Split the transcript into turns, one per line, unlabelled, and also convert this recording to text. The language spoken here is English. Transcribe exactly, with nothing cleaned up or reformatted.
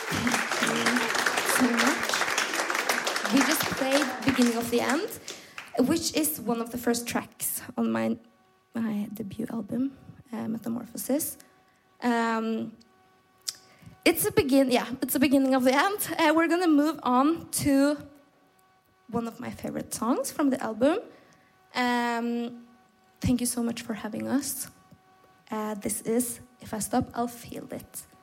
So much. We just played Beginning of the End, which is one of the first tracks on my my debut album, uh, Metamorphosis. Um, it's a begin, yeah, it's the beginning of the end. Uh, we're gonna move on to one of my favorite songs from the album. Um, thank you so much for having us. Uh, this is If I Stop, I'll Feel It.